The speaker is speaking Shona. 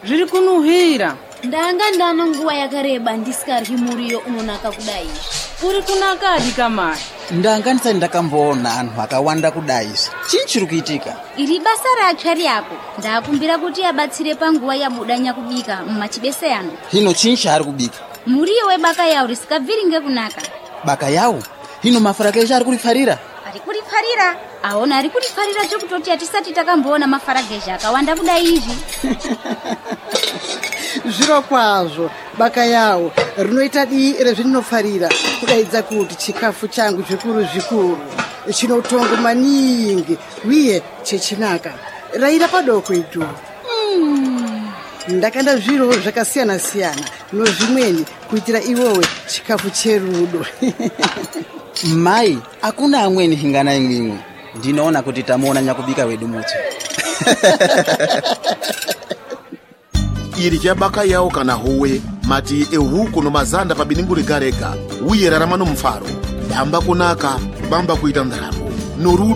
zviri kunuhira. Ndanga ndano nguva yakareba ndisikaryi muriyo unonaka kudai. Uri kunakadi kamai? Ndanga ndisati ndakamboona anhu akawanda kudai. Chii chiri kuitika? Iri basa ratsva riapo. Ndakumbira kuti abatsire panguva yabudanya kubika mumachibese ano. Hino chii chaari kubika? Muriyo webaka yawo risikabviri ngekunaka. Baka yawo? Hino mafarage ari kurifarira? Ari kurifarira? Aona ari kurifarira chokutoti atisati takamboona mafarage akawanda kudai izvi. Zviro kwazvo baka yawo rinoita dii rezvinofarira kudaidza kuti chikafu changu zvikuru chinotongo maningi uye chechinaka raira padoko itu. Ndakanda zviro zvakasiyana siyana nozvimweni kuitira iwowe chikafu cherudo. Mai, akuna amweni hingana imwimwe. Ndinoona kuti tamuona nyakubika wedu muti. Iri chabaka yawo kana howe mati ehuku nomazanda pabininguri garega uye raramano mfaro damba kunaka bamba kuita ndaramo norudo